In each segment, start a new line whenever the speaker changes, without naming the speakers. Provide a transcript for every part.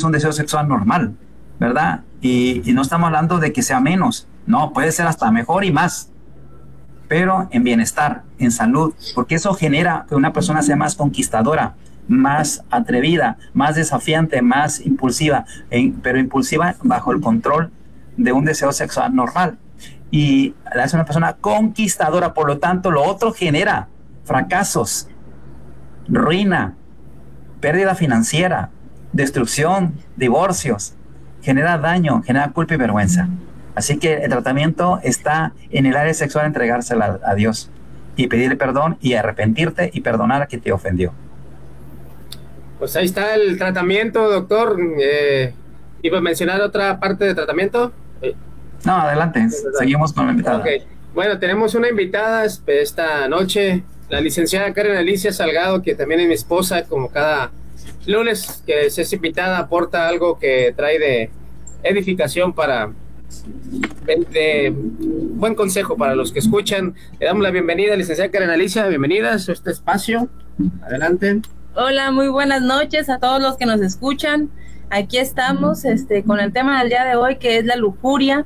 un deseo sexual normal, ¿verdad? Y no estamos hablando de que sea menos, no, puede ser hasta mejor y más, pero en bienestar, en salud, porque eso genera que una persona sea más conquistadora, más atrevida, más desafiante, más impulsiva, pero impulsiva bajo el control de un deseo sexual normal. Y es una persona conquistadora, por lo tanto, lo otro genera fracasos, ruina, pérdida financiera, destrucción, divorcios, genera daño, genera culpa y vergüenza. Así que el tratamiento está en el área sexual, entregársela a Dios y pedirle perdón y arrepentirte y perdonar a quien te ofendió.
Pues ahí está el tratamiento, doctor. ¿Iba a mencionar otra parte de tratamiento?
No, adelante, seguimos con la invitada.
Okay. Bueno, tenemos una invitada esta noche, la licenciada Karen Alicia Salgado, que también es mi esposa, como cada lunes que es invitada, aporta algo que trae de edificación de buen consejo para los que escuchan. Le damos la bienvenida, licenciada Karen Alicia, bienvenida a este espacio. Adelante.
Hola, muy buenas noches a todos los que nos escuchan. Aquí estamos con el tema del día de hoy, que es la lujuria.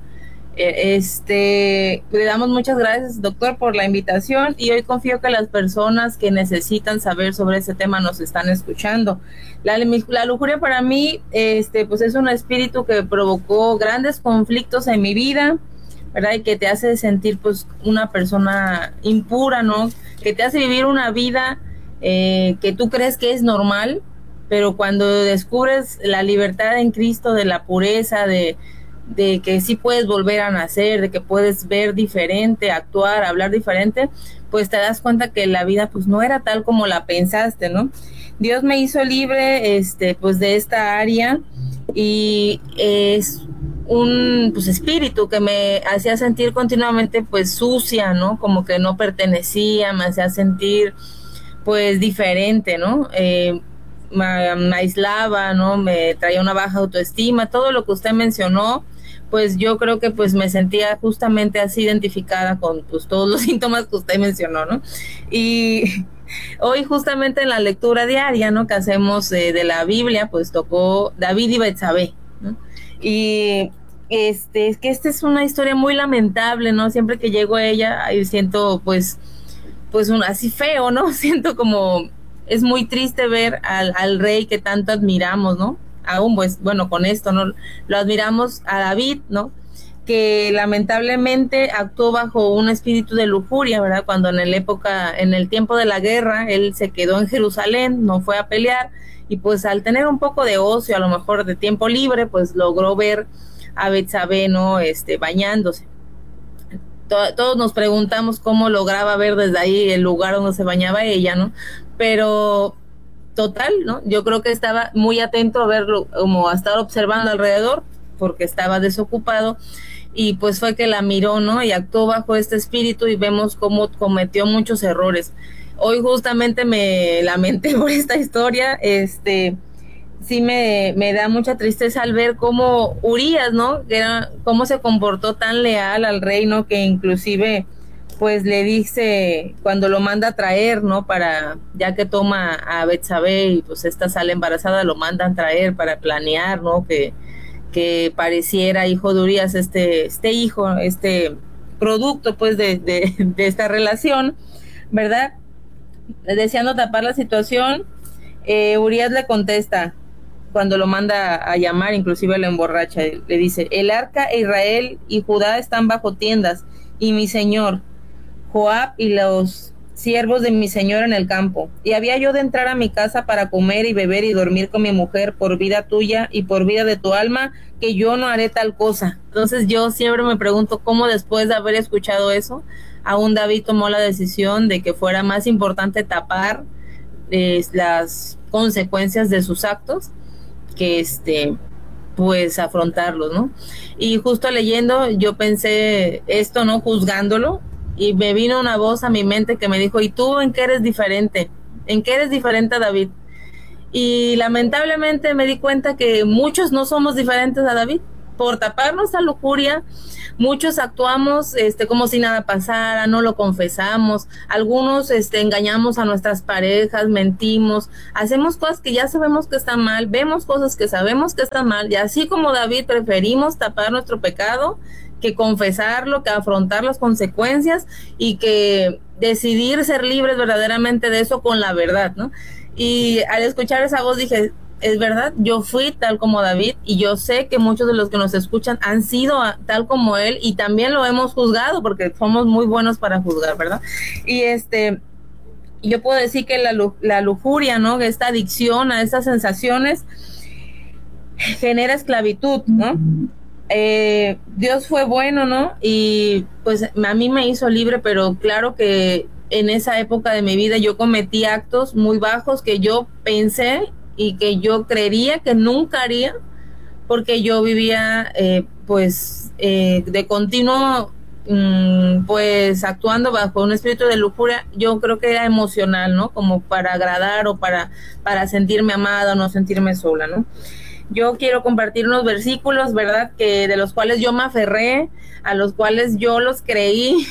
Le damos muchas gracias, doctor, por la invitación, y hoy confío que las personas que necesitan saber sobre ese tema nos están escuchando. La lujuria para mí, pues es un espíritu que provocó grandes conflictos en mi vida, ¿verdad? Y que te hace sentir pues una persona impura, ¿no? Que te hace vivir una vida que tú crees que es normal, pero cuando descubres la libertad en Cristo, de la pureza, de que sí puedes volver a nacer, de que puedes ver diferente, actuar, hablar diferente, pues te das cuenta que la vida pues no era tal como la pensaste, ¿no? Dios me hizo libre pues de esta área, y es un pues espíritu que me hacía sentir continuamente pues sucia, ¿no? Como que no pertenecía, me hacía sentir pues diferente, ¿no? Me aislaba, ¿no? Me traía una baja autoestima, todo lo que usted mencionó. Pues yo creo que pues me sentía justamente así identificada con pues todos los síntomas que usted mencionó, ¿no? Y hoy justamente en la lectura diaria, ¿no?, que hacemos de la Biblia, pues tocó David y Betsabé, ¿no? Y es que esta es una historia muy lamentable, ¿no? Siempre que llego a ella, siento pues así feo, ¿no? Siento como, es muy triste ver al rey que tanto admiramos, ¿no? Aún pues, bueno, con esto, ¿no? Lo admiramos a David, ¿no? Que lamentablemente actuó bajo un espíritu de lujuria, ¿verdad? Cuando en el tiempo de la guerra, él se quedó en Jerusalén, no fue a pelear, y pues al tener un poco de ocio, a lo mejor de tiempo libre, pues logró ver a Betsabé, ¿no? Bañándose. Todos nos preguntamos cómo lograba ver desde ahí el lugar donde se bañaba ella, ¿no? Pero total, ¿no? Yo creo que estaba muy atento a verlo, como a estar observando alrededor, porque estaba desocupado, y pues fue que la miró, ¿no? Y actuó bajo este espíritu, y vemos cómo cometió muchos errores. Hoy justamente me lamenté por esta historia, sí me da mucha tristeza al ver cómo Urías, ¿no? Cómo se comportó tan leal al rey, ¿no? Que inclusive pues le dice, cuando lo manda a traer, ¿no? Ya que toma a Betsabé y pues esta sale embarazada, lo mandan traer para planear, ¿no? Que pareciera hijo de Urías este hijo, este producto pues de esta relación, ¿verdad? Deseando tapar la situación, Urías le contesta, cuando lo manda a llamar, inclusive lo emborracha, le dice: el arca e Israel y Judá están bajo tiendas, y mi señor Joab y los siervos de mi señor en el campo. Y había yo de entrar a mi casa para comer y beber y dormir con mi mujer, por vida tuya y por vida de tu alma, que yo no haré tal cosa. Entonces yo siempre me pregunto cómo, después de haber escuchado eso, aún David tomó la decisión de que fuera más importante tapar las consecuencias de sus actos que pues afrontarlos, ¿no? Y justo leyendo yo pensé esto, ¿no? Juzgándolo, y me vino una voz a mi mente que me dijo: ¿y tú en qué eres diferente? ¿En qué eres diferente a David? Y lamentablemente me di cuenta que muchos no somos diferentes a David, por tapar nuestra lujuria, muchos actuamos como si nada pasara, no lo confesamos, algunos engañamos a nuestras parejas, mentimos, hacemos cosas que ya sabemos que están mal, vemos cosas que sabemos que están mal, y así como David preferimos tapar nuestro pecado que confesarlo, que afrontar las consecuencias y que decidir ser libres verdaderamente de eso con la verdad, ¿no? Y al escuchar esa voz dije, es verdad, yo fui tal como David y yo sé que muchos de los que nos escuchan han sido tal como él y también lo hemos juzgado porque somos muy buenos para juzgar, ¿verdad? Y yo puedo decir que la lujuria, ¿no? Esta adicción a estas sensaciones genera esclavitud, ¿no? Dios fue bueno, ¿no? Y pues a mí me hizo libre, pero claro que en esa época de mi vida yo cometí actos muy bajos que yo pensé y que yo creería que nunca haría, porque yo vivía de continuo pues actuando bajo un espíritu de lujuria. Yo creo que era emocional, ¿no? Como para agradar o para sentirme amada o no sentirme sola, ¿no? Yo quiero compartir unos versículos, ¿verdad? Que de los cuales yo me aferré, a los cuales yo los creí.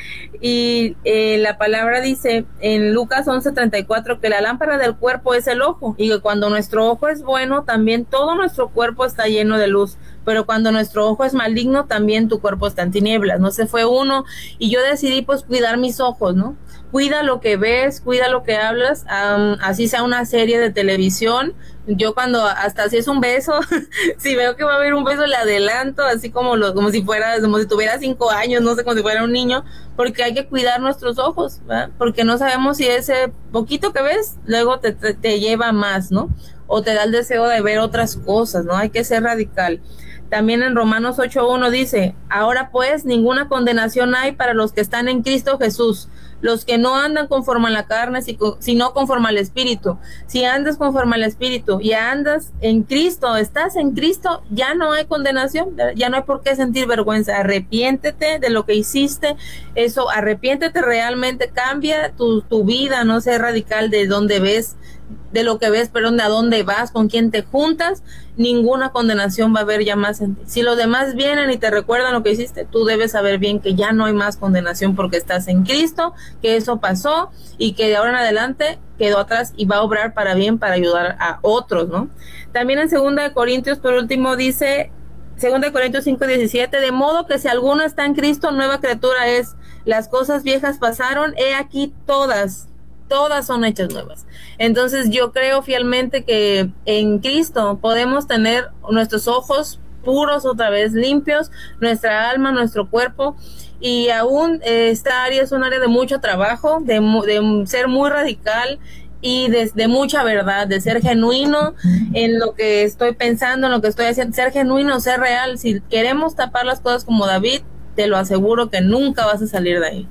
Y la palabra dice en Lucas 11:34 que la lámpara del cuerpo es el ojo y que cuando nuestro ojo es bueno, también todo nuestro cuerpo está lleno de luz. Pero cuando nuestro ojo es maligno, también tu cuerpo está en tinieblas, ¿no? Se fue uno y yo decidí pues cuidar mis ojos, ¿no? Cuida lo que ves, cuida lo que hablas, así sea una serie de televisión. Yo cuando, hasta si es un beso, si veo que va a haber un beso, le adelanto, así como si tuviera 5 años, no sé, como si fuera un niño, porque hay que cuidar nuestros ojos, ¿verdad? Porque no sabemos si ese poquito que ves, luego te lleva más, ¿no? O te da el deseo de ver otras cosas, ¿no? Hay que ser radical. También en Romanos 8:1 dice, ahora pues ninguna condenación hay para los que están en Cristo Jesús, los que no andan conforme a la carne, sino conforme al Espíritu. Si andas conforme al Espíritu y andas en Cristo, estás en Cristo, ya no hay condenación, ya no hay por qué sentir vergüenza. Arrepiéntete de lo que hiciste, arrepiéntete realmente, cambia tu vida, no sé, radical de dónde ves, de lo que ves, pero a dónde vas, con quién te juntas, ninguna condenación va a haber ya más en ti. Si los demás vienen y te recuerdan lo que hiciste, tú debes saber bien que ya no hay más condenación porque estás en Cristo, que eso pasó y que de ahora en adelante quedó atrás y va a obrar para bien, para ayudar a otros, ¿no? También en 2 de Corintios, por último, dice 2 de Corintios 5:17, de modo que si alguno está en Cristo, nueva criatura es, las cosas viejas pasaron, he aquí todas son hechas nuevas. Entonces yo creo fielmente que en Cristo podemos tener nuestros ojos puros otra vez, limpios, nuestra alma, nuestro cuerpo, y aún esta área es un área de mucho trabajo, de ser muy radical y de mucha verdad, de ser genuino en lo que estoy pensando, en lo que estoy haciendo, ser genuino, ser real. Si queremos tapar las cosas como David, te lo aseguro que nunca vas a salir de ahí.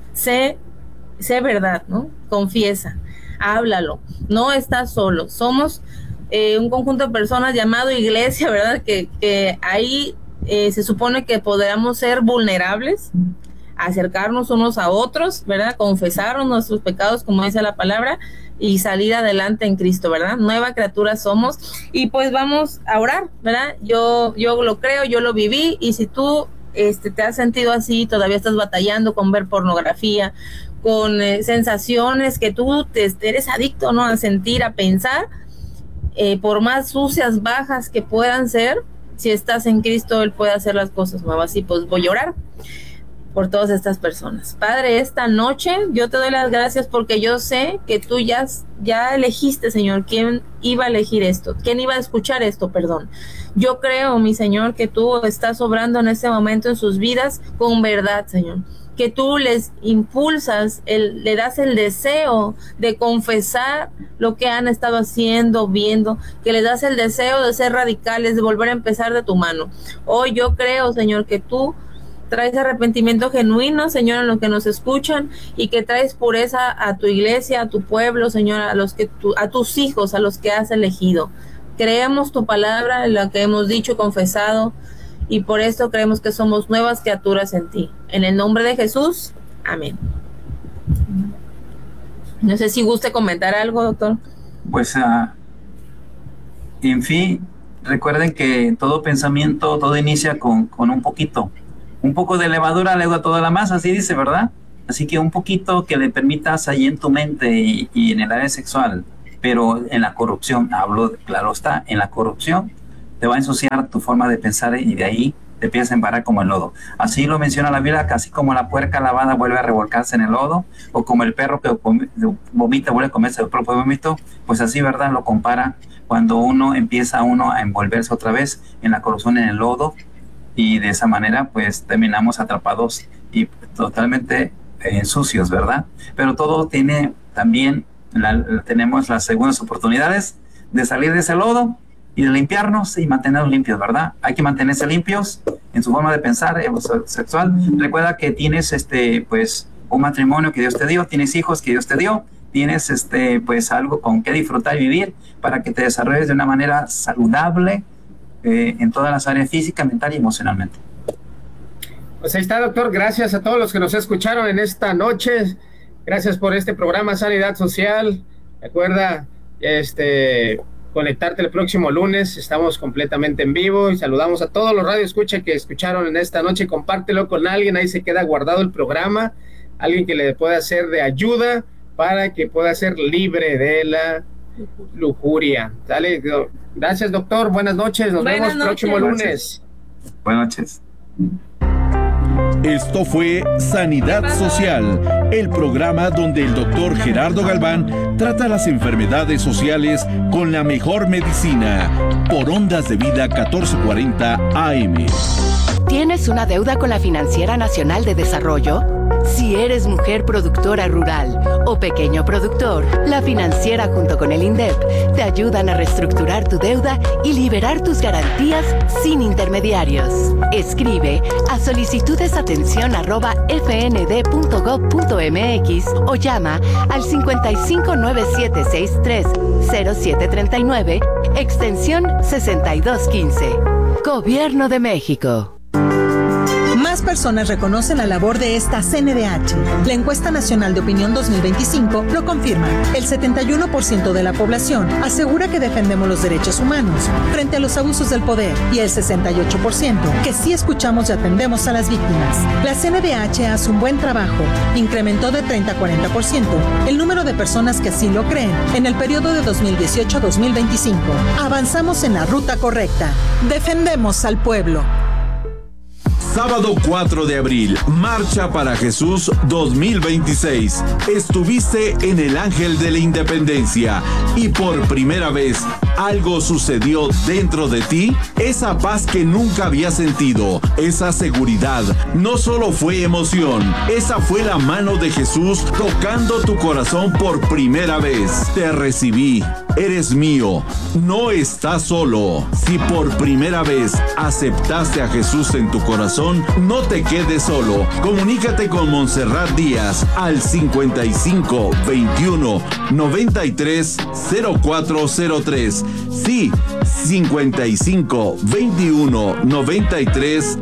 Sé verdad, ¿no? Confiesa, háblalo, no estás solo, somos un conjunto de personas llamado iglesia, ¿verdad? Que ahí se supone que podamos ser vulnerables, acercarnos unos a otros, ¿verdad? Confesarnos nuestros pecados, como dice la palabra, y salir adelante en Cristo, ¿verdad? Nueva criatura somos, y pues vamos a orar, ¿verdad? Yo lo creo, yo lo viví, y si tú te has sentido así, todavía estás batallando con ver pornografía, con sensaciones que tú eres adicto, ¿no? A sentir, a pensar, por más sucias, bajas que puedan ser, si estás en Cristo, Él puede hacer las cosas nuevas. Y pues voy a orar por todas estas personas. Padre, esta noche yo te doy las gracias porque yo sé que tú ya elegiste, Señor, quién iba a elegir esto, quién iba a escuchar esto, perdón. Yo creo, mi Señor, que tú estás obrando en este momento en sus vidas con verdad, Señor, que tú les impulsas, le das el deseo de confesar lo que han estado haciendo, viendo, que les das el deseo de ser radicales, de volver a empezar de tu mano. Hoy yo creo, Señor, que tú traes arrepentimiento genuino, Señor, en los que nos escuchan, y que traes pureza a tu iglesia, a tu pueblo, Señor, a tus hijos, a los que has elegido. Creemos tu palabra, en la que hemos dicho, confesado, y por esto creemos que somos nuevas criaturas en ti. En el nombre de Jesús, amén. No sé si guste comentar algo, doctor.
Pues, en fin, recuerden que todo pensamiento, todo inicia con un poco de levadura, luego toda la masa, así dice, ¿verdad? Así que un poquito que le permitas ahí en tu mente y en el área sexual, pero en la corrupción, hablo, claro está, en la corrupción te va a ensuciar tu forma de pensar y de ahí te empiezas a embarrar como el lodo. Así lo menciona la Biblia, casi como la puerca lavada vuelve a revolcarse en el lodo, o como el perro que vomita vuelve a comerse el propio vómito, pues así, ¿verdad? Lo compara cuando uno empieza a envolverse otra vez en la corrupción, en el lodo, y de esa manera pues terminamos atrapados y totalmente sucios, ¿verdad? Pero todo tiene también, tenemos las segundas oportunidades de salir de ese lodo y de limpiarnos y mantenernos limpios, ¿verdad? Hay que mantenerse limpios en su forma de pensar sexual. Recuerda que tienes pues un matrimonio que Dios te dio, tienes hijos que Dios te dio, tienes pues algo con que disfrutar y vivir para que te desarrolles de una manera saludable en todas las áreas física, mental y emocionalmente.
Pues ahí está, doctor. Gracias a todos los que nos escucharon en esta noche. Gracias por este programa Sanidad Social. Recuerda conectarte el próximo lunes. Estamos completamente en vivo y saludamos a todos los radioescuchas que escucharon en esta noche. Compártelo con alguien, ahí se queda guardado el programa, alguien que le pueda ser de ayuda para que pueda ser libre de la lujuria. Dale, gracias, doctor. Buenas noches. Nos vemos el próximo lunes.
Buenas noches.
Esto fue Sanidad Social, el programa donde el doctor Gerardo Galván trata las enfermedades sociales con la mejor medicina, por Ondas de Vida 1440 AM.
¿Tienes una deuda con la Financiera Nacional de Desarrollo? Si eres mujer productora rural o pequeño productor, la Financiera junto con el INDEP te ayudan a reestructurar tu deuda y liberar tus garantías sin intermediarios. Escribe a solicitudesatención@fnd.gov.mx o llama al 5597630739, extensión 6215. Gobierno de México.
Más personas reconocen la labor de esta CNDH. La encuesta nacional de opinión 2025 lo confirma. El 71% de la población asegura que defendemos los derechos humanos frente a los abusos del poder y el 68% que sí escuchamos y atendemos a las víctimas. La CNDH hace un buen trabajo. Incrementó de 30 a 40% el número de personas que así lo creen en el periodo de 2018 a 2025. Avanzamos en la ruta correcta. Defendemos al pueblo.
Sábado 4 de abril, Marcha para Jesús 2026. Estuviste en el Ángel de la Independencia y por primera vez algo sucedió dentro de ti. Esa paz que nunca habías sentido, esa seguridad, no solo fue emoción, esa fue la mano de Jesús tocando tu corazón por primera vez. Te recibí, eres mío, no estás solo. Si por primera vez aceptaste a Jesús en tu corazón, no te quedes solo. Comunícate con Montserrat Díaz al 55 21 93 0403. Sí, 55 21 93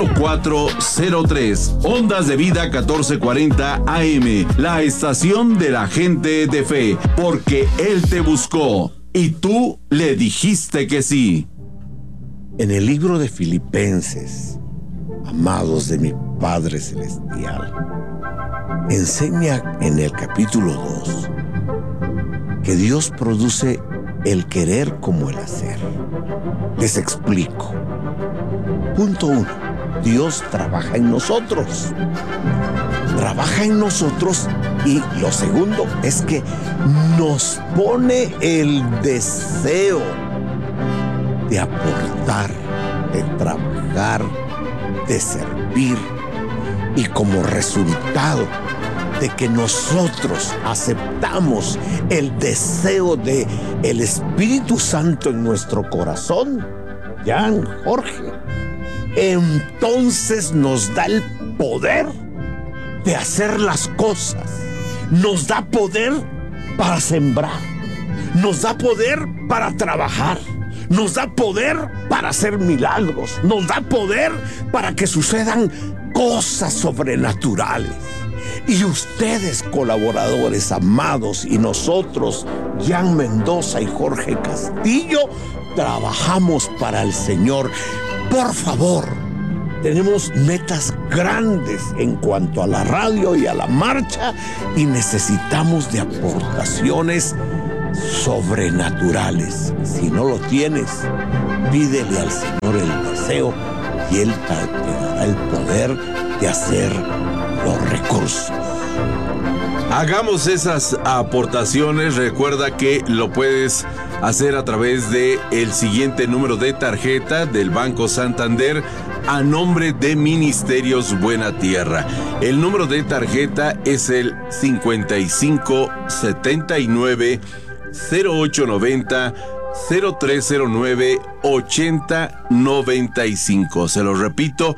0403. Ondas de Vida 1440 AM, la estación de la gente de fe, porque Él te buscó y tú le dijiste que sí.
En el libro de Filipenses, amados de mi Padre Celestial, enseña en el capítulo 2 que Dios produce el querer como el hacer. Les explico. Punto 1. Dios trabaja en nosotros. Trabaja en nosotros y lo segundo es que nos pone el deseo de aportar, de trabajar, de servir, y como resultado de que nosotros aceptamos el deseo de el Espíritu Santo en nuestro corazón, Jan, Jorge, entonces nos da el poder de hacer las cosas, nos da poder para sembrar, nos da poder para trabajar, nos da poder para hacer milagros, nos da poder para que sucedan cosas sobrenaturales. Y ustedes, colaboradores amados, y nosotros, Jan Mendoza y Jorge Castillo, trabajamos para el Señor. Por favor, tenemos metas grandes en cuanto a la radio y a la marcha y necesitamos de aportaciones sobrenaturales. Si no lo tienes, pídele al Señor el deseo y Él te dará el poder de hacer los recursos.
Hagamos esas aportaciones. Recuerda que lo puedes hacer a través de el siguiente número de tarjeta del Banco Santander a nombre de Ministerios Buena Tierra. El número de tarjeta es el 5579 0890 0309 8095. Se lo repito,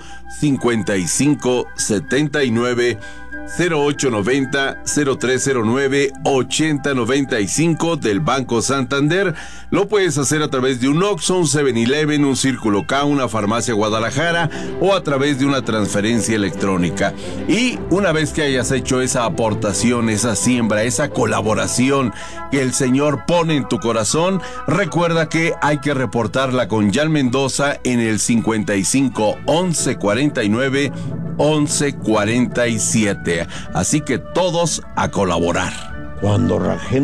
5579 0890 0309 8095 del Banco Santander. Lo puedes hacer a través de un Oxxo, un 7-Eleven, un Círculo K, una farmacia Guadalajara o a través de una transferencia electrónica. Y una vez que hayas hecho esa aportación, esa siembra, esa colaboración que el Señor pone en tu corazón, recuerda que hay que reportarla con Jan Mendoza en el 55 11 49 11 47. Así que todos a colaborar.
Cuando Rajén